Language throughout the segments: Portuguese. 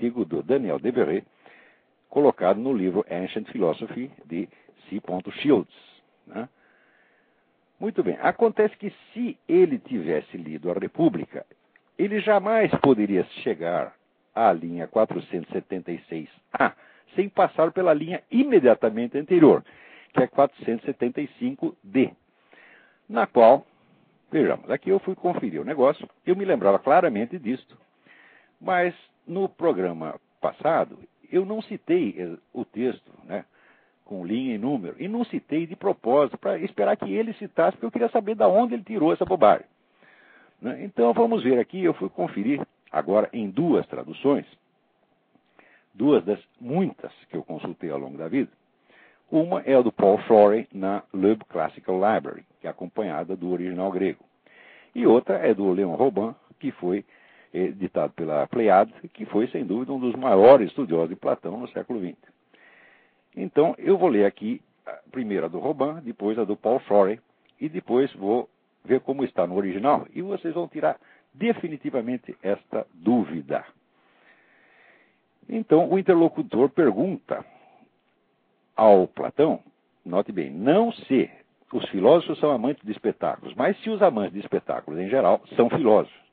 artigo do Daniel Devereux, colocado no livro Ancient Philosophy, de C. Shields. Né? Muito bem. Acontece que se ele tivesse lido a República, ele jamais poderia chegar à linha 476A sem passar pela linha imediatamente anterior, que é 475D, na qual, vejamos, aqui eu fui conferir o negócio, eu me lembrava claramente disto, mas no programa passado eu não citei o texto, né, com linha e número, e não citei de propósito, para esperar que ele citasse, porque eu queria saber de onde ele tirou essa bobagem. Né? Então vamos ver aqui, eu fui conferir agora em duas traduções, duas das muitas que eu consultei ao longo da vida. Uma é a do Paul Florey na Loeb Classical Library, que é acompanhada do original grego. E outra é do Leon Robin, que foi editado pela Pleiade, que foi, sem dúvida, um dos maiores estudiosos de Platão no século XX. Então, eu vou ler aqui primeiro a do Robin, depois a do Paul Florey, e depois vou ver como está no original, e vocês vão tirar definitivamente esta dúvida. Então, o interlocutor pergunta ao Platão, note bem, não se os filósofos são amantes de espetáculos, mas se os amantes de espetáculos, em geral, são filósofos.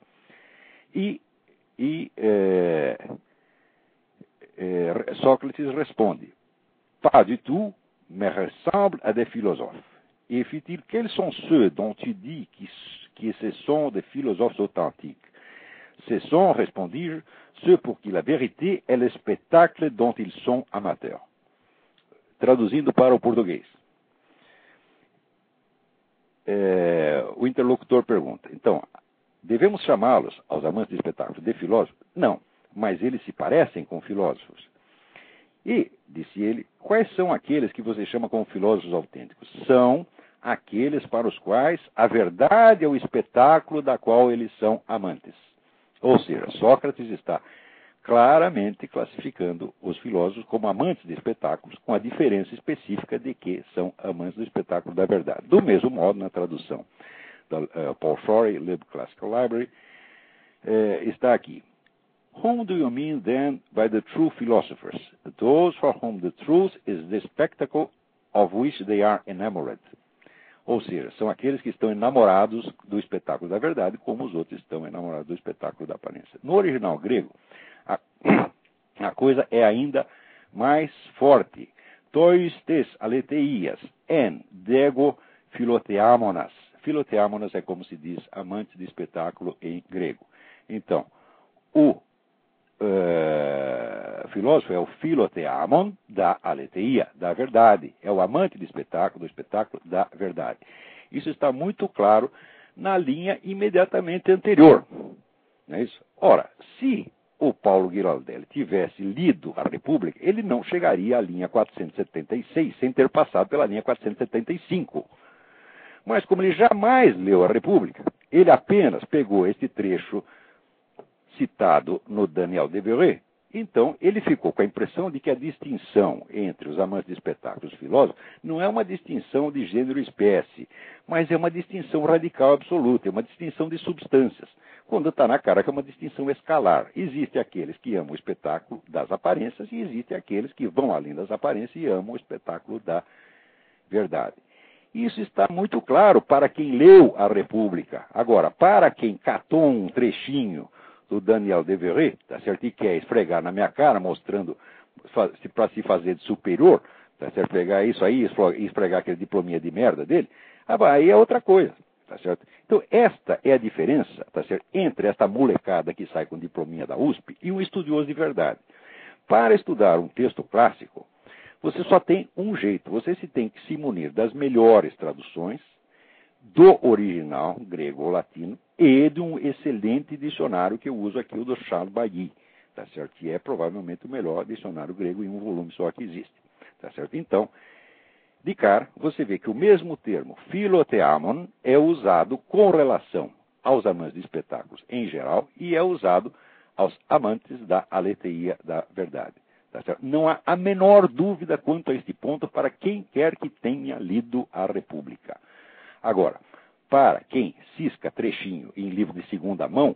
Sócrates responde, pas du tout, mais ressemble à des philosophes. Et fit-il, quels sont ceux dont tu dis que ce sont des philosophes authentiques? Ce sont, répondis-je, ceux pour qui la vérité est le spectacle dont ils sont amateurs. Traduzindo para o português. O interlocutor pergunta, então, devemos chamá-los, aos amantes de espetáculos, de filósofos? Não, mas eles se parecem com filósofos. E, disse ele, quais são aqueles que você chama como filósofos autênticos? São aqueles para os quais a verdade é o espetáculo da qual eles são amantes. Ou seja, Sócrates está claramente classificando os filósofos como amantes de espetáculos, com a diferença específica de que são amantes do espetáculo da verdade. Do mesmo modo, na tradução da Paul Florey, Loeb Classical Library, está aqui. Whom do you mean then by the true philosophers? Those for whom the truth is the spectacle of which they are enamored. Ou seja, são aqueles que estão enamorados do espetáculo da verdade, como os outros estão enamorados do espetáculo da aparência. No original grego, a coisa é ainda mais forte. Tois tes aleteias en dego philotheamonas. Philotheamonas é como se diz amante de espetáculo em grego. Então, o filósofo é o philotheamon da aletheia, da verdade. É o amante de espetáculo, do espetáculo da verdade. Isso está muito claro na linha imediatamente anterior. Não é isso? Ora, se o Paulo Giraldelli tivesse lido a República, ele não chegaria à linha 476 sem ter passado pela linha 475. Mas como ele jamais leu a República, ele apenas pegou este trecho citado no Daniel Devereux, então ele ficou com a impressão de que a distinção entre os amantes de espetáculos e os filósofos não é uma distinção de gênero e espécie, mas é uma distinção radical absoluta, é uma distinção de substâncias, quando está na cara que é uma distinção escalar. Existem aqueles que amam o espetáculo das aparências e existem aqueles que vão além das aparências e amam o espetáculo da verdade. Isso está muito claro para quem leu a República. Agora, para quem catou um trechinho do Daniel Devereux, tá certo? E quer esfregar na minha cara, mostrando para se fazer de superior, tá certo? Pegar isso aí e esfregar aquele diplominha de merda dele, aí é outra coisa, tá certo? Então, esta é a diferença, tá certo? Entre esta molecada que sai com diplominha da USP e um estudioso de verdade. Para estudar um texto clássico, você só tem um jeito, você tem que se munir das melhores traduções do original grego ou latino e de um excelente dicionário que eu uso aqui, o do Charles Bailly, tá certo? Que é provavelmente o melhor dicionário grego em um volume só que existe, tá certo? Então, de cara, você vê que o mesmo termo philotheamon é usado com relação aos amantes de espetáculos em geral e é usado aos amantes da aletheia da verdade. Tá certo? Não há a menor dúvida quanto a este ponto para quem quer que tenha lido a República. Agora, para quem cisca trechinho em livro de segunda mão,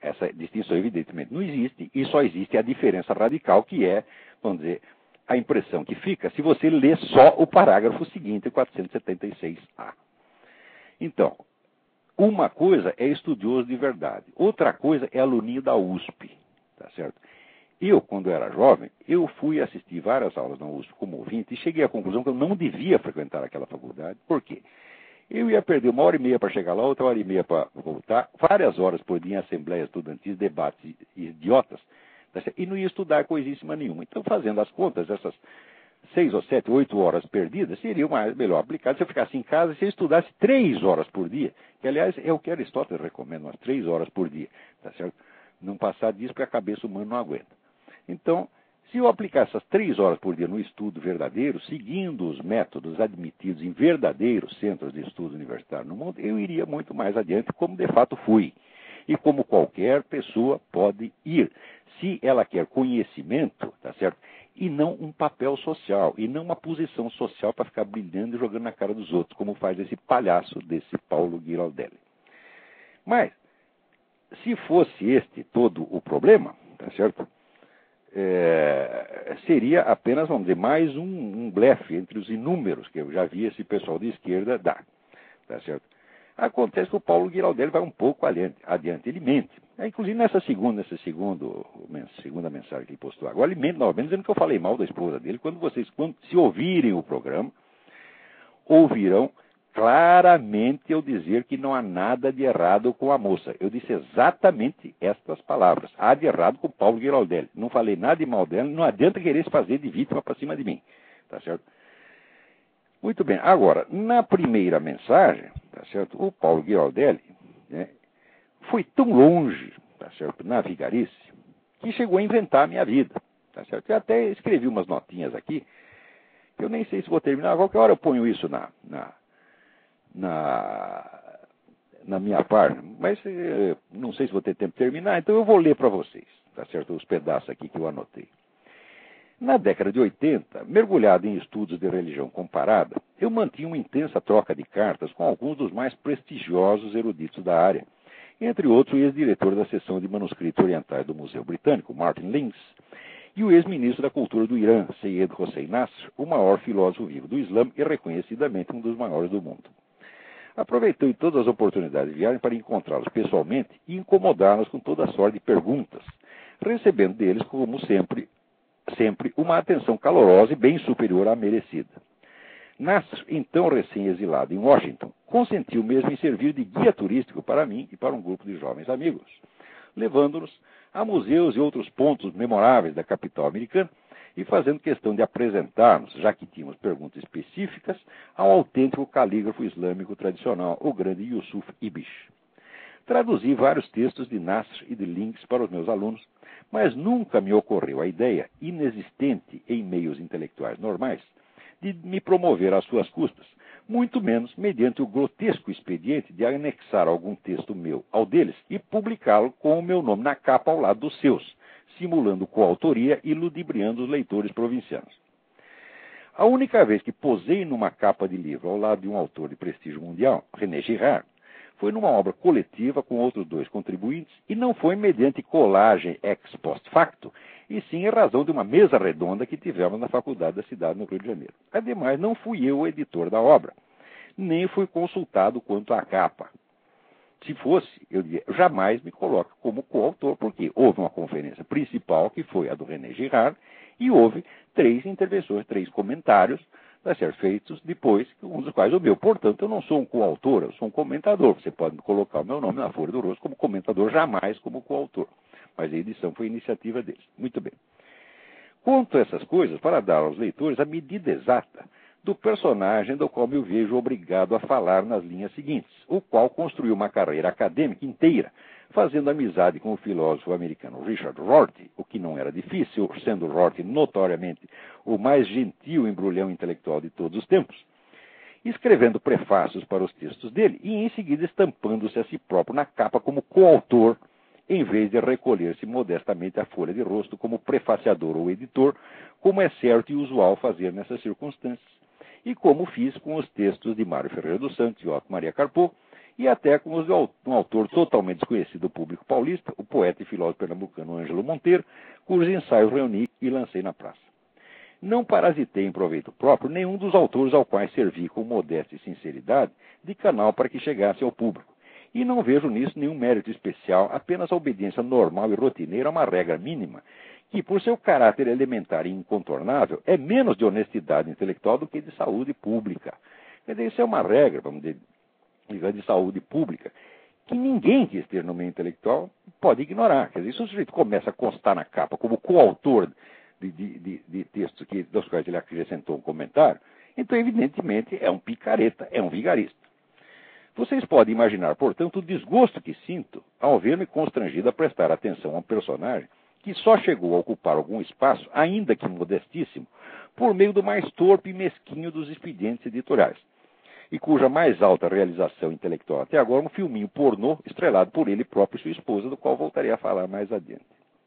essa distinção evidentemente não existe, e só existe a diferença radical, que é, vamos dizer, a impressão que fica se você lê só o parágrafo seguinte, 476A. Então, uma coisa é estudioso de verdade, outra coisa é aluninho da USP, tá certo? Eu, quando era jovem, eu fui assistir várias aulas na USP como ouvinte e cheguei à conclusão que eu não devia frequentar aquela faculdade. Por quê? Eu ia perder 1h30 para chegar lá, outra 1h30 para voltar, várias horas por dia em assembleias estudantis, debates idiotas, tá certo? E não ia estudar coisíssima nenhuma. Então, fazendo as contas, essas 6 ou 7, 8 horas perdidas, seria melhor aplicado se eu ficasse em casa e se eu estudasse 3 horas por dia, que, aliás, é o que Aristóteles recomenda, umas 3 horas por dia, tá certo? Não passar disso porque a cabeça humana não aguenta. Então, se eu aplicar essas 3 horas por dia no estudo verdadeiro, seguindo os métodos admitidos em verdadeiros centros de estudo universitário no mundo, eu iria muito mais adiante, como de fato fui. E como qualquer pessoa pode ir, se ela quer conhecimento, tá certo? E não um papel social, e não uma posição social para ficar brilhando e jogando na cara dos outros, como faz esse palhaço desse Paulo Giraldelli. Mas, se fosse este todo o problema, tá certo? Seria apenas, vamos dizer, mais um blefe entre os inúmeros que eu já vi esse pessoal de esquerda dar. Tá certo? Acontece que o Paulo Giraldelli vai um pouco adiante. Ele mente. Inclusive nessa segunda mensagem que ele postou agora, ele mente novamente dizendo que eu falei mal da esposa dele. Quando se ouvirem o programa, ouvirão claramente eu dizer que não há nada de errado com a moça. Eu disse exatamente estas palavras. Há de errado com o Paulo Giraldelli. Não falei nada de mal dela, não adianta querer se fazer de vítima para cima de mim. Tá certo? Muito bem. Agora, na primeira mensagem, tá certo? O Paulo Giraldelli, né, foi tão longe, tá certo, na vigarice, que chegou a inventar a minha vida. Tá certo? Eu até escrevi umas notinhas aqui, que eu nem sei se vou terminar. A qualquer hora eu ponho isso na minha página, mas não sei se vou ter tempo de terminar, então eu vou ler para vocês, tá certo? Os pedaços aqui que eu anotei. Na década de 80, mergulhado em estudos de religião comparada, eu mantinha uma intensa troca de cartas com alguns dos mais prestigiosos eruditos da área, entre outros o ex-diretor da seção de manuscritos orientais do Museu Britânico, Martin Lins, e o ex-ministro da Cultura do Irã, Seyed Hossein Nasr, o maior filósofo vivo do Islã e reconhecidamente um dos maiores do mundo. Aproveitei todas as oportunidades de viagem para encontrá-los pessoalmente e incomodá-los com toda a sorte de perguntas, recebendo deles, como sempre, uma atenção calorosa e bem superior à merecida. Nasr, então recém-exilado em Washington, consentiu mesmo em servir de guia turístico para mim e para um grupo de jovens amigos, levando-nos a museus e outros pontos memoráveis da capital americana e fazendo questão de apresentar-nos, já que tínhamos perguntas específicas, ao autêntico calígrafo islâmico tradicional, o grande Yusuf Ibish. Traduzi vários textos de Nasr e de Lins para os meus alunos, mas nunca me ocorreu a ideia, inexistente em meios intelectuais normais, de me promover às suas custas, muito menos mediante o grotesco expediente de anexar algum texto meu ao deles e publicá-lo com o meu nome na capa ao lado dos seus, simulando coautoria e ludibriando os leitores provincianos. A única vez que posei numa capa de livro ao lado de um autor de prestígio mundial, René Girard, foi numa obra coletiva com outros 2 contribuintes e não foi mediante colagem ex post facto, e sim em razão de uma mesa redonda que tivemos na faculdade da cidade no Rio de Janeiro. Ademais, não fui eu o editor da obra, nem fui consultado quanto à capa. Se fosse, eu jamais me coloco como coautor, porque houve uma conferência principal, que foi a do René Girard, e houve 3 intervenções, 3 comentários a ser feitos depois, um dos quais o meu. Portanto, eu não sou um coautor, eu sou um comentador. Você pode colocar o meu nome na Folha do Rosto como comentador, jamais como coautor. Mas a edição foi iniciativa deles. Muito bem. Conto essas coisas para dar aos leitores a medida exata do personagem do qual me vejo obrigado a falar nas linhas seguintes, o qual construiu uma carreira acadêmica inteira, fazendo amizade com o filósofo americano Richard Rorty, o que não era difícil, sendo Rorty notoriamente o mais gentil embrulhão intelectual de todos os tempos, escrevendo prefácios para os textos dele e em seguida estampando-se a si próprio na capa como coautor, em vez de recolher-se modestamente à folha de rosto como prefaciador ou editor, como é certo e usual fazer nessas circunstâncias, e como fiz com os textos de Mário Ferreira dos Santos e Otto Maria Carpo, e até com os de um autor totalmente desconhecido do público paulista, o poeta e filósofo pernambucano Ângelo Monteiro, cujos ensaios reuni e lancei na praça. Não parasitei em proveito próprio nenhum dos autores ao quais servi com modéstia e sinceridade de canal para que chegasse ao público. E não vejo nisso nenhum mérito especial, apenas a obediência normal e rotineira a uma regra mínima, que, por seu caráter elementar e incontornável, é menos de honestidade intelectual do que de saúde pública. Quer dizer, isso é uma regra, vamos dizer, de saúde pública, que ninguém que esteja no meio intelectual pode ignorar. Quer dizer, se o sujeito começa a constar na capa como coautor de textos dos quais ele acrescentou um comentário, então, evidentemente, é um picareta, é um vigarista. Vocês podem imaginar, portanto, o desgosto que sinto ao ver-me constrangido a prestar atenção a um personagem que só chegou a ocupar algum espaço, ainda que modestíssimo, por meio do mais torpe e mesquinho dos expedientes editoriais, e cuja mais alta realização intelectual até agora é um filminho pornô estrelado por ele próprio e sua esposa, do qual voltarei a falar mais adiante.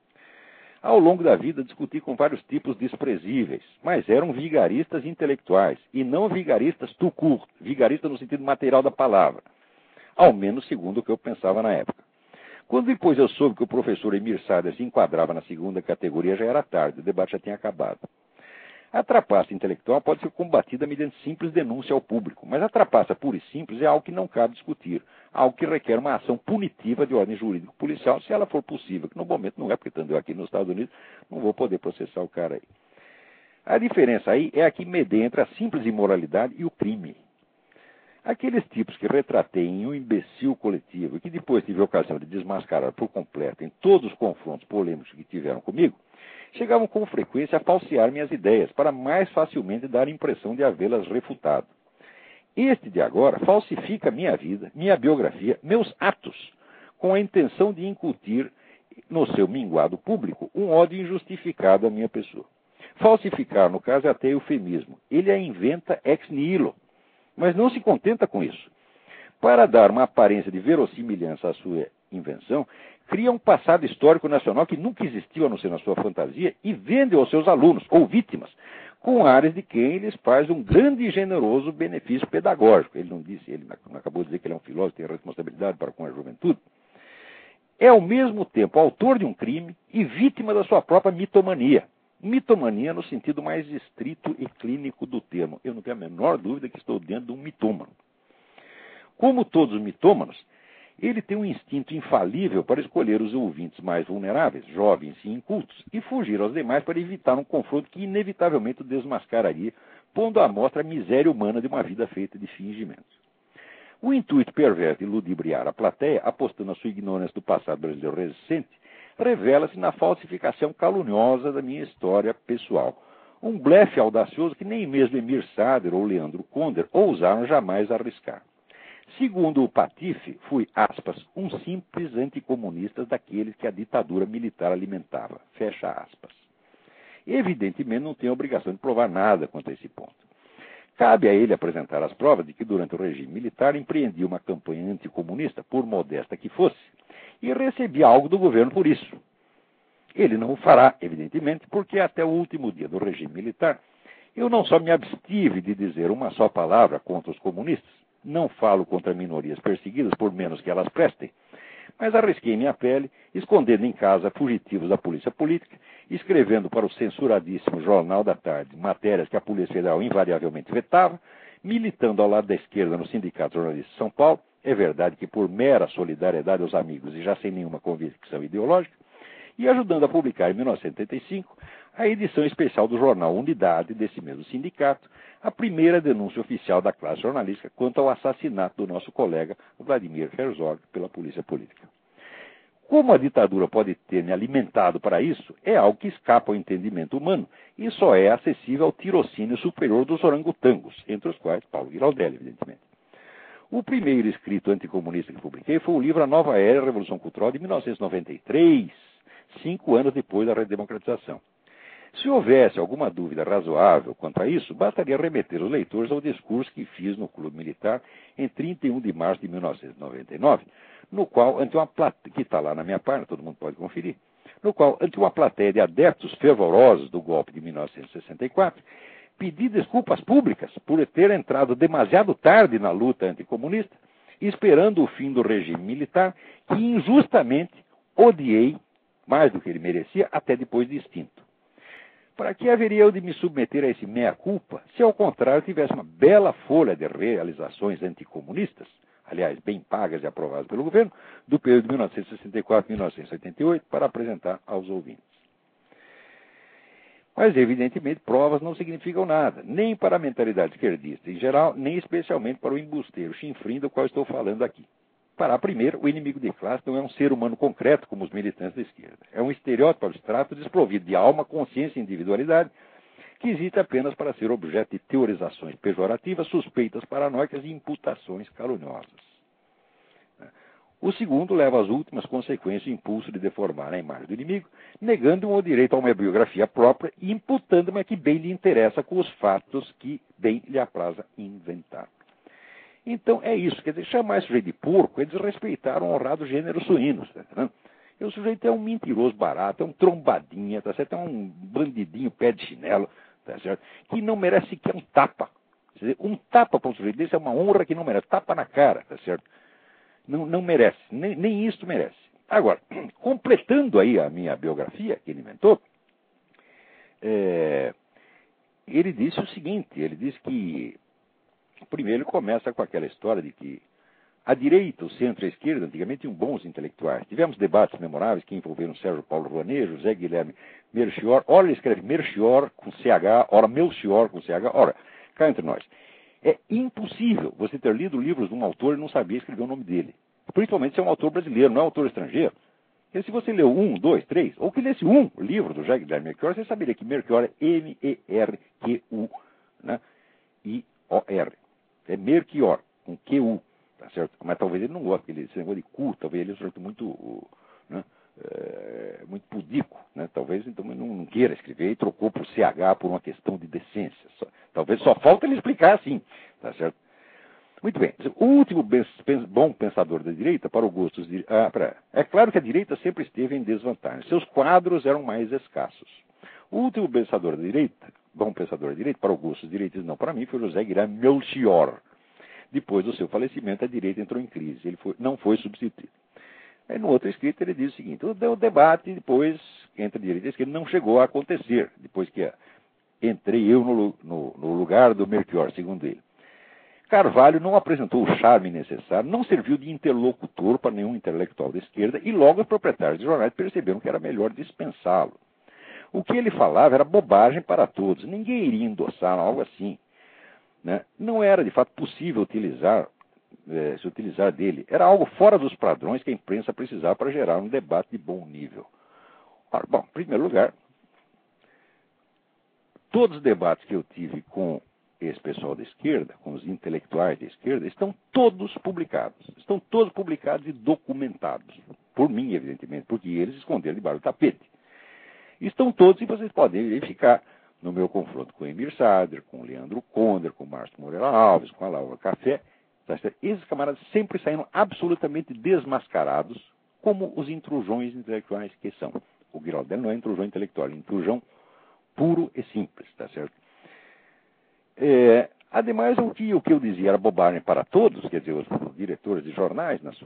Ao longo da vida, discuti com vários tipos desprezíveis, mas eram vigaristas intelectuais, e não vigaristas tout court, vigarista no sentido material da palavra, ao menos segundo o que eu pensava na época. Quando depois eu soube que o professor Emir Sader se enquadrava na segunda categoria, já era tarde, o debate já tinha acabado. A trapaça intelectual pode ser combatida mediante simples denúncia ao público, mas a trapaça pura e simples é algo que não cabe discutir, algo que requer uma ação punitiva de ordem jurídico-policial, se ela for possível, que no momento não é, porque estando eu aqui nos Estados Unidos, não vou poder processar o cara aí. A diferença aí é a que medeia entre a simples imoralidade e o crime. Aqueles tipos que retratei em um imbecil coletivo e que depois tive a ocasião de desmascarar por completo em todos os confrontos polêmicos que tiveram comigo, chegavam com frequência a falsear minhas ideias para mais facilmente dar a impressão de havê-las refutado. Este de agora falsifica minha vida, minha biografia, meus atos, com a intenção de incutir no seu minguado público um ódio injustificado à minha pessoa. Falsificar, no caso, é até eufemismo. Ele a inventa ex nihilo, mas não se contenta com isso. Para dar uma aparência de verossimilhança à sua invenção, cria um passado histórico nacional que nunca existiu a não ser na sua fantasia e vende aos seus alunos, ou vítimas, com áreas de quem lhes faz um grande e generoso benefício pedagógico. Ele não acabou de dizer que ele é um filósofo, tem responsabilidade para com a juventude. É ao mesmo tempo autor de um crime e vítima da sua própria mitomania. Mitomania no sentido mais estrito e clínico do termo. Eu não tenho a menor dúvida que estou dentro de um mitômano. Como todos os mitômanos, ele tem um instinto infalível para escolher os ouvintes mais vulneráveis, jovens e incultos, e fugir aos demais para evitar um confronto que inevitavelmente o desmascararia, pondo à mostra a miséria humana de uma vida feita de fingimentos. O intuito perverso de ludibriar a plateia, apostando a sua ignorância do passado brasileiro recente, revela-se na falsificação caluniosa da minha história pessoal. Um blefe audacioso que nem mesmo Emir Sader ou Leandro Conder ousaram jamais arriscar. Segundo o Patife, fui, aspas, um simples anticomunista daqueles que a ditadura militar alimentava, fecha aspas. Evidentemente não tem obrigação de provar nada quanto a esse ponto. Cabe a ele apresentar as provas de que durante o regime militar empreendia uma campanha anticomunista, por modesta que fosse, e recebia algo do governo por isso. Ele não o fará, evidentemente, porque até o último dia do regime militar, eu não só me abstive de dizer uma só palavra contra os comunistas, não falo contra minorias perseguidas por menos que elas prestem, mas arrisquei minha pele, escondendo em casa fugitivos da polícia política, escrevendo para o censuradíssimo Jornal da Tarde matérias que a Polícia Federal invariavelmente vetava, militando ao lado da esquerda no Sindicato Jornalista de São Paulo, é verdade que por mera solidariedade aos amigos e já sem nenhuma convicção ideológica, e ajudando a publicar em 1985 a edição especial do jornal Unidade desse mesmo sindicato, a primeira denúncia oficial da classe jornalística quanto ao assassinato do nosso colega Vladimir Herzog pela polícia política. Como a ditadura pode ter me alimentado para isso, é algo que escapa ao entendimento humano e só é acessível ao tirocínio superior dos orangotangos, entre os quais Paulo Giraldelli, evidentemente. O primeiro escrito anticomunista que publiquei foi o livro A Nova Era e a Revolução Cultural, de 1993, 5 anos depois da redemocratização. Se houvesse alguma dúvida razoável quanto a isso, bastaria remeter os leitores ao discurso que fiz no Clube Militar em 31 de março de 1999, no qual, ante uma plateia, que está lá na minha página, todo mundo pode conferir, no qual, ante uma plateia de adeptos fervorosos do golpe de 1964, pedi desculpas públicas por ter entrado demasiado tarde na luta anticomunista esperando o fim do regime militar, que injustamente odiei, mais do que ele merecia, até depois de extinto. Para que haveria eu de me submeter a esse meia-culpa, se ao contrário tivesse uma bela folha de realizações anticomunistas, aliás, bem pagas e aprovadas pelo governo, do período de 1964 a 1988, para apresentar aos ouvintes. Mas, evidentemente, provas não significam nada, nem para a mentalidade esquerdista em geral, nem especialmente para o embusteiro chinfrim do qual estou falando aqui. Para primeiro, o inimigo de classe não é um ser humano concreto como os militantes da esquerda. É um estereótipo abstrato desprovido de alma, consciência e individualidade, que existe apenas para ser objeto de teorizações pejorativas, suspeitas paranoicas e imputações caluniosas. O segundo leva às últimas consequências o impulso de deformar a imagem do inimigo, negando-me o direito a uma biografia própria e imputando-me a que bem lhe interessa com os fatos que bem lhe apraza inventar. Então é isso, quer dizer, chamar esse sujeito de porco é desrespeitar um honrado gênero suíno, tá entendendo? E o sujeito é um mentiroso barato, é um trombadinha, tá certo? É um bandidinho pé de chinelo, tá certo? Que não merece sequer um tapa. Quer dizer, um tapa para um sujeito desse é uma honra que não merece, tapa na cara, tá certo? Não merece, nem isso merece. Agora, completando aí a minha biografia que ele inventou, ele disse o seguinte, ele disse que, primeiro ele começa com aquela história de que a direita, o centro e a esquerda, antigamente tinham bons intelectuais. Tivemos debates memoráveis que envolveram Sérgio Paulo Rouanet, José Guilherme Melchior. Ora, ele escreve Melchior com CH, ora Melchior com CH. Ora, cá entre nós. É impossível você ter lido livros de um autor e não saber escrever o nome dele. Principalmente se é um autor brasileiro, não é um autor estrangeiro. E se você leu 1, 2, 3, ou que lesse um livro do José Guilherme Melchior, você saberia que Melchior é M-E-R-Q-U, né? I-O-R. É Melchior, com Q-U, tá certo? Mas talvez ele não goste, esse negócio de cu, talvez ele seja muito, né? Muito pudico, né? Talvez então não queira escrever e trocou por CH por uma questão de decência. Talvez só falta ele explicar assim, tá certo? Muito bem. O último bom pensador da direita, para o gosto dos é claro que a direita sempre esteve em desvantagem. Seus quadros eram mais escassos. O último pensador da direita, bom pensador da direita, para o gosto dos direitos, não para mim, foi José Guilherme Melchior. Depois do seu falecimento, a direita entrou em crise. Ele não foi substituído. Aí, no outro escrito, ele diz o seguinte: o debate depois entre a direita e a esquerda não chegou a acontecer, depois que entrei eu no lugar do Melchior, segundo ele. Carvalho não apresentou o charme necessário, não serviu de interlocutor para nenhum intelectual da esquerda e logo os proprietários de jornais perceberam que era melhor dispensá-lo. O que ele falava era bobagem para todos, ninguém iria endossar algo assim, né? Não era de fato possível se utilizar dele, era algo fora dos padrões que a imprensa precisava para gerar um debate de bom nível. Ora, bom, em primeiro lugar, todos os debates que eu tive com esse pessoal da esquerda, com os intelectuais da esquerda, estão todos publicados. Estão todos publicados e documentados. Por mim, evidentemente, porque eles esconderam debaixo do tapete. Estão todos e vocês podem verificar no meu confronto com o Emir Sader, com o Leandro Konder, com o Márcio Moreira Alves, com a Laura Café. Esses camaradas sempre saíram absolutamente desmascarados como os intrusões intelectuais que são. O Giraldelli não é intrusão intelectual, é intrusão puro e simples, tá certo? Ademais, o que eu dizia era bobagem para todos, quer dizer, os diretores de jornais, na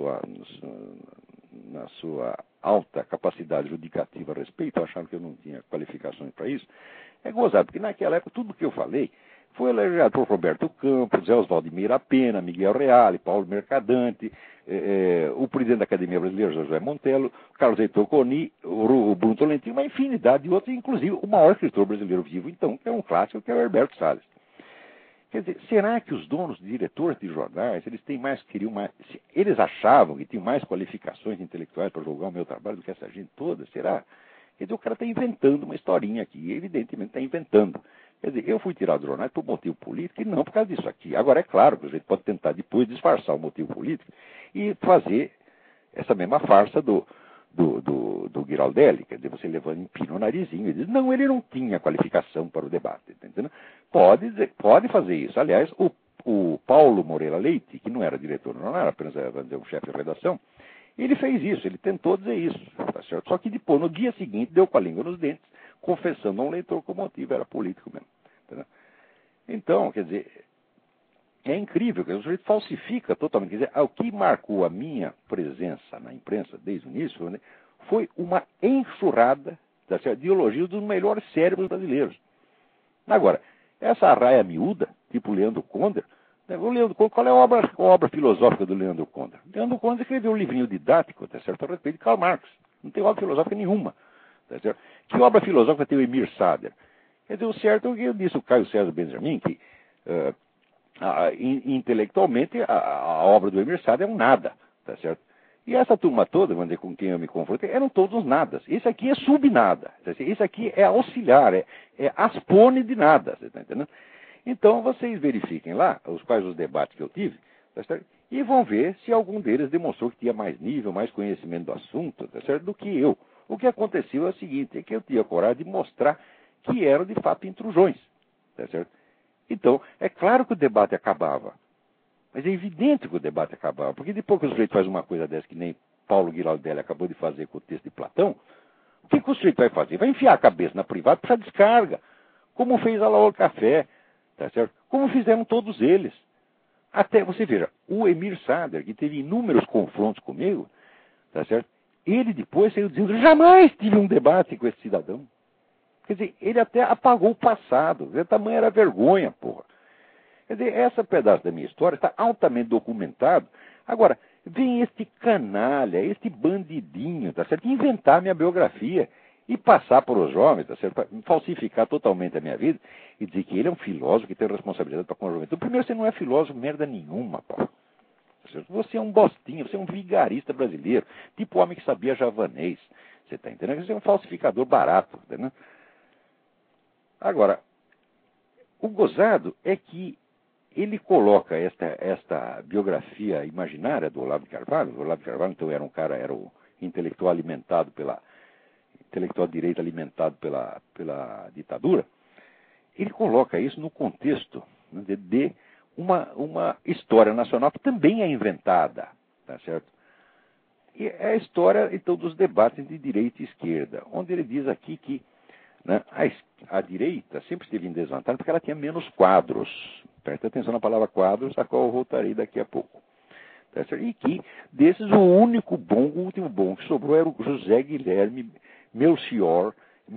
sua alta capacidade judicativa a respeito, acharam que eu não tinha qualificações para isso. É gozado, porque naquela época tudo que eu falei foi elogiado por Roberto Campos, Zé Oswaldo de Meirapena, Miguel Reale, Paulo Mercadante, o presidente da Academia Brasileira, José Montello, Carlos Heitor Coni, o Bruno Tolentino, uma infinidade de outros, inclusive o maior escritor brasileiro vivo, então, que é um clássico, que é o Herberto Salles. Quer dizer, será que os donos, diretores de jornais, eles achavam que tinham mais qualificações intelectuais para julgar o meu trabalho do que essa gente toda? Será? Quer dizer, o cara está inventando uma historinha aqui, e evidentemente está inventando. Quer dizer, eu fui tirado do jornal por motivo político e não por causa disso aqui. Agora, é claro que a gente pode tentar depois disfarçar o motivo político e fazer essa mesma farsa do Giraldelli, quer dizer, você levando empina o narizinho e diz, não, ele não tinha qualificação para o debate, tá entendendo? Pode fazer isso. Aliás, o Paulo Moreira Leite, que não era diretor, não era apenas um chefe de redação, ele fez isso, ele tentou dizer isso, tá certo? Só que depois, no dia seguinte, deu com a língua nos dentes, confessando a um leitor que o motivo era político mesmo. Entendeu? Então, quer dizer, É incrível, que o sujeito falsifica totalmente. Quer dizer, o que marcou a minha presença na imprensa desde o início, né, foi uma enxurrada de elogios dos melhores cérebros brasileiros. Agora, essa arraia miúda, tipo Leandro Conder, né, o Leandro Conder, qual é a obra filosófica do Leandro Conder? Leandro Conder escreveu um livrinho didático, tá certo, a respeito de Karl Marx. Não tem obra filosófica nenhuma. Tá certo? Que obra filosófica tem o Emir Sader? Quer dizer, o certo é o que disse o Caio César Benjamin, que intelectualmente a obra do Emir Sader é um nada, tá certo? E essa turma toda, vamos dizer, com quem eu me confrontei, eram todos nadas. Esse aqui é subnada. Esse aqui é auxiliar, é aspone de nada. Você está entendendo? Então, vocês verifiquem lá quais os debates que eu tive, tá certo? E vão ver se algum deles demonstrou que tinha mais nível, mais conhecimento do assunto, tá certo? Do que eu. O que aconteceu é o seguinte, é que eu tinha coragem de mostrar que eram, de fato, intrusões, tá certo? Então, é claro que o debate acabava. Mas é evidente que o debate acabava, porque depois que o sujeito faz uma coisa dessa, que nem Paulo Guiraldelli acabou de fazer com o texto de Platão, o que o sujeito vai fazer? Vai enfiar a cabeça na privada para descarga, como fez a Laura Café, tá certo? Como fizeram todos eles. Até, você veja, o Emir Sader, que teve inúmeros confrontos comigo, tá certo? Ele depois saiu dizendo, jamais tive um debate com esse cidadão. Quer dizer, ele até apagou o passado. O tamanho era vergonha, porra. Quer dizer, esse pedaço da minha história está altamente documentado. Agora, vem este canalha, este bandidinho, tá certo? Inventar minha biografia e passar para os jovens, tá certo? Falsificar totalmente a minha vida e dizer que ele é um filósofo que tem responsabilidade para com a juventude. Primeiro, você não é filósofo merda nenhuma, pô. Tá certo? Você é um bostinho, você é um vigarista brasileiro, tipo homem que sabia javanês. Você está entendendo? Você é um falsificador barato, tá entendendo? Agora, o gozado é que ele coloca esta biografia imaginária do Olavo de Carvalho. O Olavo de Carvalho, então, era o intelectual alimentado intelectual de direita alimentado pela ditadura. Ele coloca isso no contexto, né, de uma história nacional que também é inventada, tá certo? E é a história, então, dos debates de direita e esquerda, onde ele diz aqui que, né, a direita sempre esteve em desvantagem porque ela tinha menos quadros. Presta atenção na palavra quadros, a qual eu voltarei daqui a pouco. Tá certo? E que, desses, o último bom que sobrou era o José Guilherme Melchior,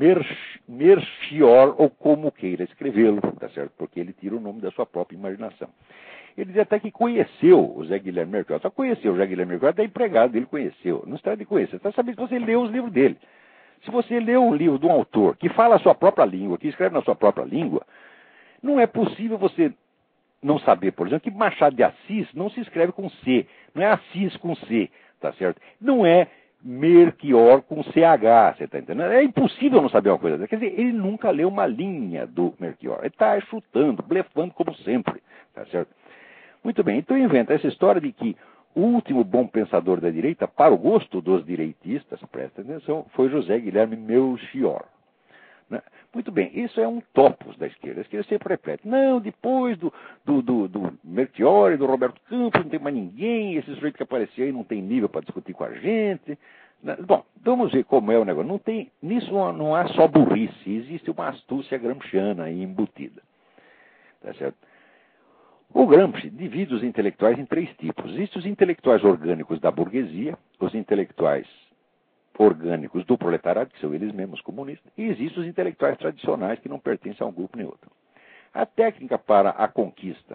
ou como queira escrevê-lo, tá certo? Porque ele tira o nome da sua própria imaginação. Ele diz até que conheceu o Zé Guilherme Melchior. Só conheceu o Zé Guilherme Melchior, até empregado dele conheceu. Não se trata de conhecer, você está sabendo que você leu os livros dele. Se você lê um livro de um autor que fala a sua própria língua, que escreve na sua própria língua, não é possível você não saber, por exemplo, que Machado de Assis não se escreve com C, não é Assis com C, tá certo? Não é Melchior com CH, você está entendendo? É impossível não saber uma coisa dessa. Quer dizer, ele nunca leu uma linha do Melchior. Ele está chutando, blefando como sempre, tá certo? Muito bem, então inventa essa história de que o último bom pensador da direita, para o gosto dos direitistas, presta atenção, foi José Guilherme Melchior. Né? Muito bem, isso é um topos da esquerda. A esquerda sempre repete, não, depois do Melchior e do Roberto Campos não tem mais ninguém, esse sujeito que apareceu aí não tem nível para discutir com a gente. Bom, vamos ver como é o negócio. Nisso não há só burrice, existe uma astúcia gramsciana aí embutida. Tá certo? O Gramsci divide os intelectuais em três tipos. Existem os intelectuais orgânicos da burguesia, os intelectuais orgânicos do proletariado, que são eles mesmos comunistas, e existem os intelectuais tradicionais que não pertencem a um grupo nem outro. A técnica para a conquista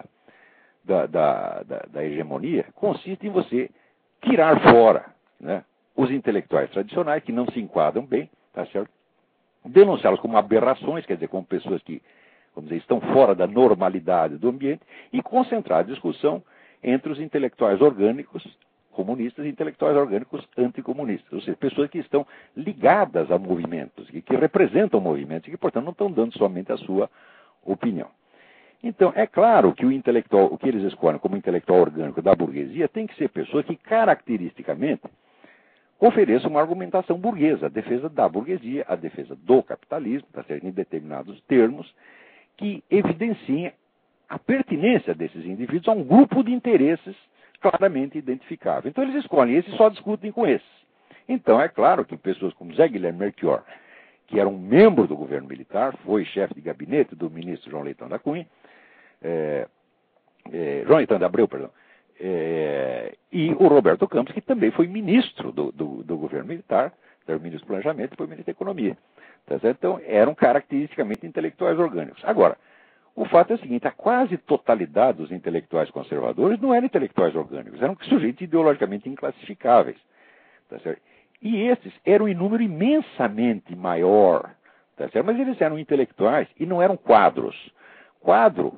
da hegemonia consiste em você tirar fora, né, os intelectuais tradicionais que não se enquadram bem, tá certo? Denunciá-los como aberrações, quer dizer, como pessoas que, vamos dizer, estão fora da normalidade do ambiente, e concentrar a discussão entre os intelectuais orgânicos comunistas e intelectuais orgânicos anticomunistas, ou seja, pessoas que estão ligadas a movimentos, que representam movimentos e que, portanto, não estão dando somente a sua opinião. Então, é claro que o que eles escolhem como intelectual orgânico da burguesia tem que ser pessoa que, caracteristicamente, ofereça uma argumentação burguesa, a defesa da burguesia, a defesa do capitalismo, tá certo, em determinados termos, que evidenciem a pertinência desses indivíduos a um grupo de interesses claramente identificável. Então eles escolhem esses e só discutem com esses. Então é claro que pessoas como Zé Guilherme Melchior, que era um membro do governo militar, foi chefe de gabinete do ministro João Leitão da Cunha, João Itanda Abreu, perdão, e o Roberto Campos, que também foi ministro do governo militar, era ministro do Planejamento e foi ministro da Economia. Tá certo? Então, eram caracteristicamente intelectuais orgânicos. Agora, o fato é o seguinte, a quase totalidade dos intelectuais conservadores não eram intelectuais orgânicos, eram sujeitos ideologicamente inclassificáveis. Tá certo? E esses eram em número imensamente maior, tá certo? Mas eles eram intelectuais e não eram quadros. Quadro,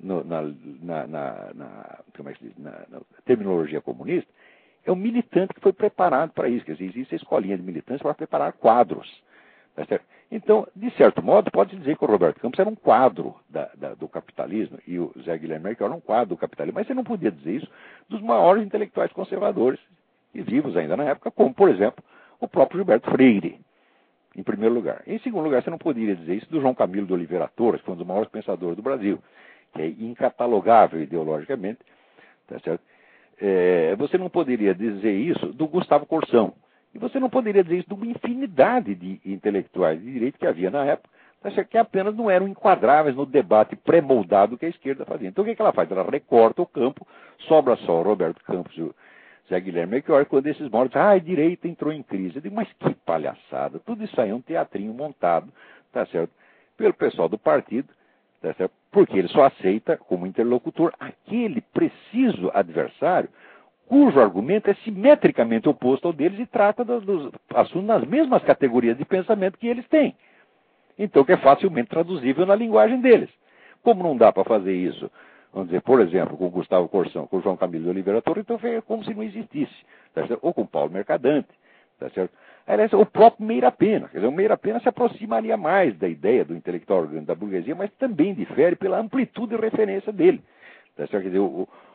como é que se diz? Na terminologia comunista, é um militante que foi preparado para isso. Quer dizer, existe a escolinha de militantes para preparar quadros. Tá certo? Então, de certo modo, pode dizer que o Roberto Campos era um quadro do capitalismo e o Zé Guilherme Merkel era um quadro do capitalismo. Mas você não podia dizer isso dos maiores intelectuais conservadores e vivos ainda na época, como, por exemplo, o próprio Gilberto Freire, em primeiro lugar. Em segundo lugar, você não poderia dizer isso do João Camilo de Oliveira Torres, que foi um dos maiores pensadores do Brasil, que é incatalogável ideologicamente. Tá certo? Você não poderia dizer isso do Gustavo Corsão. E você não poderia dizer isso de uma infinidade de intelectuais de direito que havia na época, tá certo? Que apenas não eram enquadráveis no debate pré-moldado que a esquerda fazia. Então o que ela faz? Ela recorta o campo, sobra só o Roberto Campos e o Zé Guilherme Melchior, quando esses mortos, a direita entrou em crise. Eu digo, mas que palhaçada, tudo isso aí é um teatrinho montado, tá certo? Pelo pessoal do partido, tá certo? Porque ele só aceita como interlocutor aquele preciso adversário cujo argumento é simetricamente oposto ao deles e trata dos assuntos nas mesmas categorias de pensamento que eles têm. Então, que é facilmente traduzível na linguagem deles. Como não dá para fazer isso, vamos dizer, por exemplo, com o Gustavo Corsão, com o João Camilo de Oliveira Torres, então é como se não existisse, tá certo? Ou com o Paulo Mercadante, tá certo? Aliás, o próprio Meira Pena, quer dizer, o Meira Pena se aproximaria mais da ideia do intelectual orgânico da burguesia, mas também difere pela amplitude de referência dele, tá certo? Quer dizer,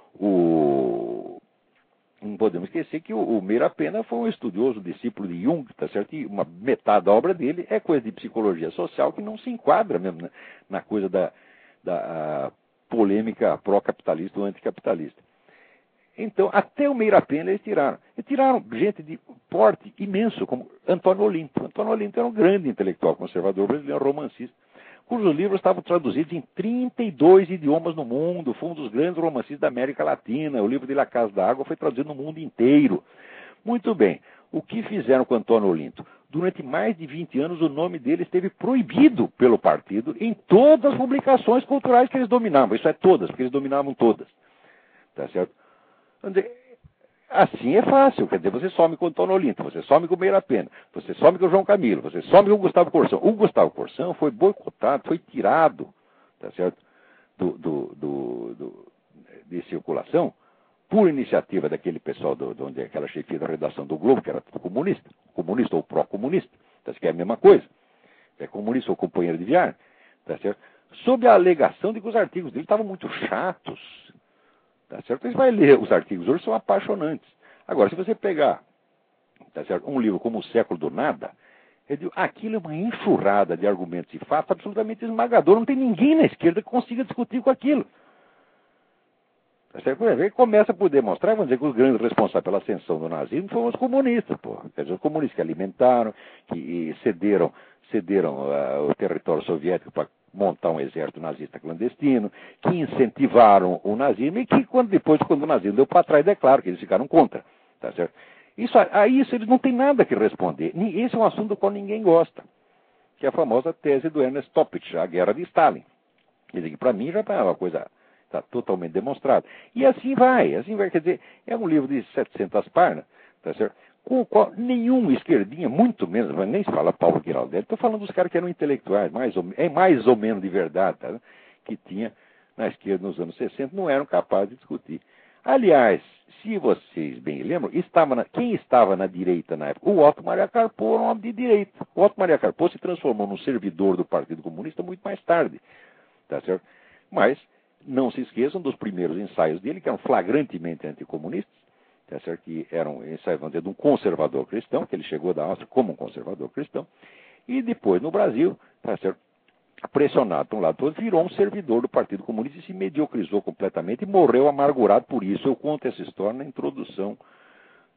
não podemos esquecer que o Meira Pena foi um estudioso, discípulo de Jung, tá certo? E uma metade da obra dele é coisa de psicologia social que não se enquadra mesmo na coisa da polêmica pró-capitalista ou anticapitalista. Então, até o Meira Pena eles tiraram. E tiraram gente de porte imenso, como Antônio Olinto. Antônio Olinto era um grande intelectual conservador brasileiro, romancista, cujos livros estavam traduzidos em 32 idiomas no mundo, foi um dos grandes romancistas da América Latina, o livro de La Casa da Água foi traduzido no mundo inteiro. Muito bem, o que fizeram com Antônio Olinto? Durante mais de 20 anos o nome dele esteve proibido pelo partido em todas as publicações culturais que eles dominavam, isso é todas, porque eles dominavam todas. Tá certo? Assim é fácil, quer dizer, você some com o Antônio Olinto, você some com o Meira Pena, você some com o João Camilo, você some com o Gustavo Corsão. O Gustavo Corsão foi boicotado, foi tirado, tá certo, de circulação por iniciativa daquele pessoal onde aquela chefia da redação do Globo, que era comunista ou pró-comunista, tá certo? Que é a mesma coisa, é comunista ou companheiro de viagem, tá certo? Sob a alegação de que os artigos dele estavam muito chatos. Tá certo? Você vai ler os artigos hoje, são apaixonantes. Agora, se você pegar, tá certo, um livro como O Século do Nada, aquilo é uma enxurrada de argumentos e fatos absolutamente esmagador. Não tem ninguém na esquerda que consiga discutir com aquilo. Tá certo? Ele começa por demonstrar, vamos dizer, que os grandes responsáveis pela ascensão do nazismo foram os comunistas. Quer dizer, os comunistas que alimentaram, que cederam o território soviético para montar um exército nazista clandestino, que incentivaram o nazismo e que depois, quando o nazismo deu para trás, é claro que eles ficaram contra. Tá certo? A isso eles não têm nada que responder. Esse é um assunto do qual ninguém gosta, que é a famosa tese do Ernest Toppich, a guerra de Stalin. Quer dizer, que para mim já está uma coisa, está totalmente demonstrada. E assim vai, quer dizer, é um livro de 700 páginas, tá certo? Com o qual nenhum esquerdinha, muito menos, mas nem se fala Paulo Giraldelli, estou falando dos caras que eram intelectuais, mais ou menos de verdade, tá, que tinha na esquerda nos anos 60, não eram capazes de discutir. Aliás, se vocês bem lembram, quem estava na direita na época? O Otto Maria Carpo era um homem de direita. O Otto Maria Carpo se transformou num servidor do Partido Comunista muito mais tarde, tá certo? Mas não se esqueçam dos primeiros ensaios dele, que eram flagrantemente anticomunistas, tá certo? Que eram ensaios, vamos dizer, de um conservador cristão, que ele chegou da Áustria como um conservador cristão, e depois no Brasil, tá certo? Pressionado por um lado todo, virou um servidor do Partido Comunista e se mediocrizou completamente e morreu amargurado por isso. Eu conto essa história na introdução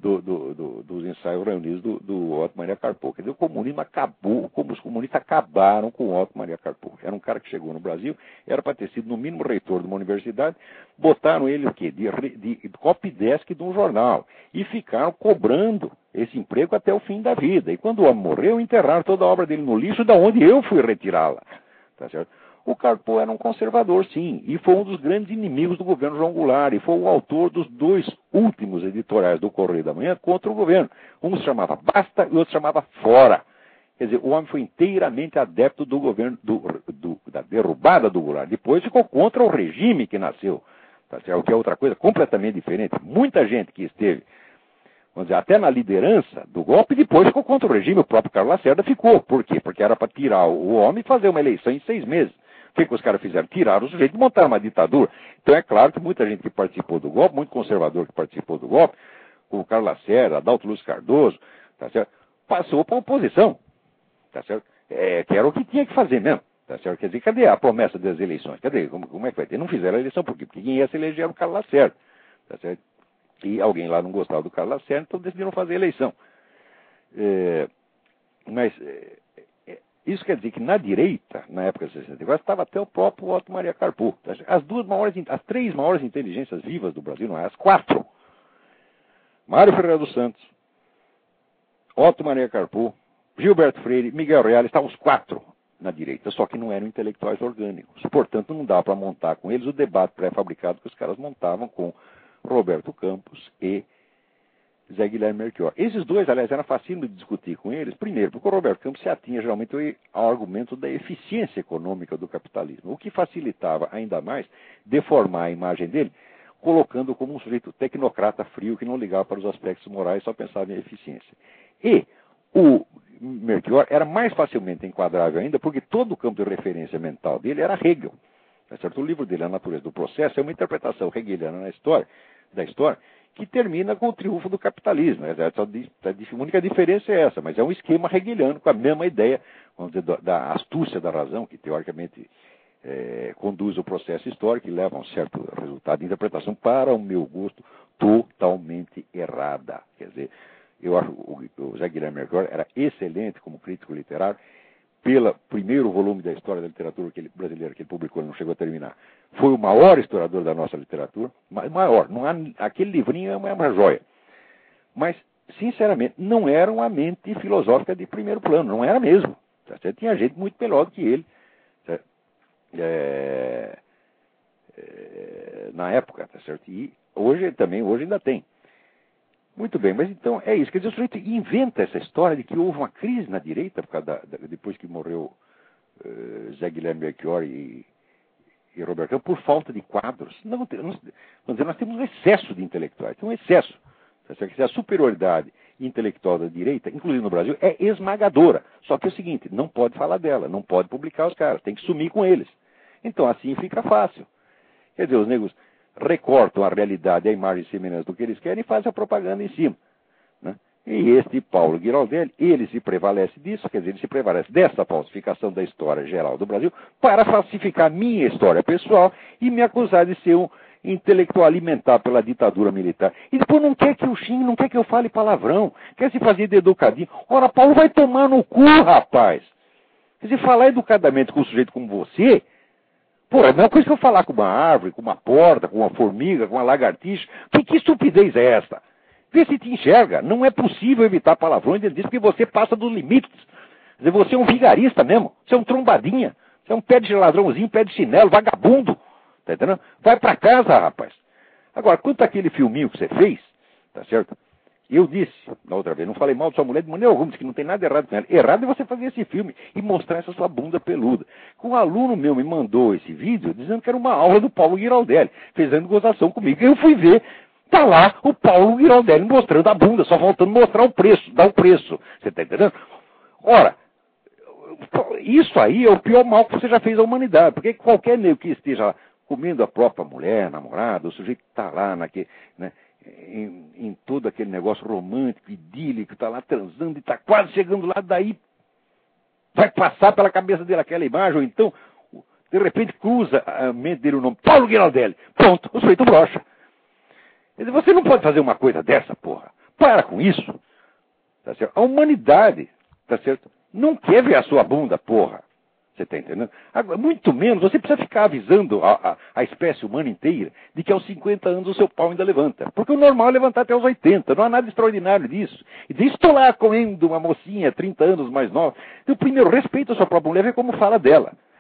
dos ensaios reunidos do Otto Maria Carpo. Quer dizer, o comunismo acabou, como os comunistas acabaram com o Otto Maria Carpo. Era um cara que chegou no Brasil, era para ter sido no mínimo reitor de uma universidade, botaram ele o quê? De copydesk de um jornal. E ficaram cobrando esse emprego até o fim da vida. E quando o homem morreu, enterraram toda a obra dele no lixo, da onde eu fui retirá-la. Tá certo? O Carpo era um conservador, sim, e foi um dos grandes inimigos do governo João Goulart, e foi o autor dos 2 últimos editoriais do Correio da Manhã contra o governo. Um se chamava Basta e o outro se chamava Fora. Quer dizer, o homem foi inteiramente adepto do governo, da derrubada do Goulart. Depois ficou contra o regime que nasceu, tá certo? O que é outra coisa completamente diferente. Muita gente que esteve, vamos dizer, até na liderança do golpe, depois ficou contra o regime. O próprio Carlos Lacerda ficou. Por quê? Porque era para tirar o homem e fazer uma eleição em 6 meses. O que os caras fizeram? Tiraram o sujeito e montaram uma ditadura. Então é claro que muita gente que participou do golpe, muito conservador que participou do golpe, como o Carlos Lacerda, Adalto Lúcio Cardoso, tá certo? Passou para a oposição, tá certo? Que era o que tinha que fazer mesmo, tá certo? Quer dizer, cadê a promessa das eleições? Cadê? Como é que vai ter? Não fizeram a eleição, por quê? Porque quem ia se eleger era o Carlos Lacerda, tá certo? E alguém lá não gostava do Carlos Lacerda, então decidiram fazer a eleição. Isso quer dizer que na direita, na época de 64, estava até o próprio Otto Maria Carpo. As 3 maiores inteligências vivas do Brasil, não é? As 4. Mário Ferreira dos Santos, Otto Maria Carpo, Gilberto Freire, Miguel Reale, estavam os 4 na direita, só que não eram intelectuais orgânicos. Portanto, não dá para montar com eles o debate pré-fabricado que os caras montavam com Roberto Campos e Zé Guilherme Melchior. Esses 2, aliás, era fácil de discutir com eles, primeiro, porque o Roberto Campos se atinha geralmente ao argumento da eficiência econômica do capitalismo, o que facilitava ainda mais deformar a imagem dele, colocando como um sujeito tecnocrata frio que não ligava para os aspectos morais, só pensava em eficiência. E o Melchior era mais facilmente enquadrável ainda, porque todo o campo de referência mental dele era Hegel. Tá certo? O livro dele, A Natureza do Processo, é uma interpretação hegeliana da história, que termina com o triunfo do capitalismo. A única diferença é essa, mas é um esquema hegeliano com a mesma ideia, vamos dizer, da astúcia da razão, que teoricamente conduz o processo histórico e leva a um certo resultado de interpretação, para o meu gosto, totalmente errada. Quer dizer, eu acho que o Zé Guilherme Melchior era excelente como crítico literário, pelo primeiro volume da história da literatura brasileira que ele publicou, ele não chegou a terminar. Foi o maior historiador da nossa literatura, maior. Não há, aquele livrinho é uma joia. Mas, sinceramente, não era uma mente filosófica de primeiro plano, não era mesmo. Tá certo? Tinha gente muito melhor do que ele. Na época, tá certo? E hoje ainda tem. Muito bem, mas então é isso. Quer dizer, o sujeito inventa essa história de que houve uma crise na direita, por causa depois que morreu Zé Guilherme Melchior e Roberto Campos, por falta de quadros. Nós temos um excesso de intelectuais, tem um excesso. A superioridade intelectual da direita, inclusive no Brasil, é esmagadora. Só que é o seguinte, não pode falar dela, não pode publicar os caras, tem que sumir com eles. Então assim fica fácil. Quer dizer, os negros recortam a realidade, a imagem e semelhança do que eles querem e fazem a propaganda em cima. Né? E este Paulo Giraldelli, ele se prevalece disso, quer dizer, ele se prevalece dessa falsificação da história geral do Brasil para falsificar minha história pessoal e me acusar de ser um intelectual alimentado pela ditadura militar. E depois não quer que eu xingue, não quer que eu fale palavrão, quer se fazer de educadinho. Ora, Paulo, vai tomar no cu, rapaz! Quer dizer, falar educadamente com um sujeito como você... Pô, é a mesma coisa que eu falar com uma árvore, com uma porta, com uma formiga, com uma lagartixa. Que estupidez é esta? Vê se te enxerga. Não é possível evitar palavrões dentro disso, porque você passa dos limites. Quer dizer, você é um vigarista mesmo. Você é um trombadinha. Você é um pé de ladrãozinho, pé de chinelo, vagabundo. Tá entendendo? Vai pra casa, rapaz. Agora, quanto àquele filminho que você fez, tá certo? Eu disse, na outra vez, não falei mal de sua mulher de maneira alguma, disse que não tem nada errado com ela. Errado é você fazer esse filme e mostrar essa sua bunda peluda. Um aluno meu me mandou esse vídeo dizendo que era uma aula do Paulo Giraldelli, fazendo gozação comigo. Eu fui ver, tá lá o Paulo Giraldelli mostrando a bunda, só faltando mostrar o preço, dar o preço. Você tá entendendo? Ora, isso aí é o pior mal que você já fez à humanidade, porque qualquer negro que esteja comendo a própria mulher, namorada, o sujeito que está lá naquele... Né, em todo aquele negócio romântico, idílico, está lá transando e está quase chegando lá, daí vai passar pela cabeça dele aquela imagem, ou então, de repente, cruza a mente dele o nome Paulo Giraldelli. Pronto, o sujeito brocha. Quer dizer, você não pode fazer uma coisa dessa, porra. Para com isso. Tá certo? A humanidade, tá certo? Não quer ver a sua bunda, porra. Você está entendendo? Agora, muito menos, você precisa ficar avisando a espécie humana inteira de que aos 50 anos o seu pau ainda levanta. Porque o normal é levantar até os 80. Não há nada extraordinário disso. E disso lá comendo uma mocinha 30 anos mais nova. Eu primeiro respeito a sua própria mulher, ver como fala dela.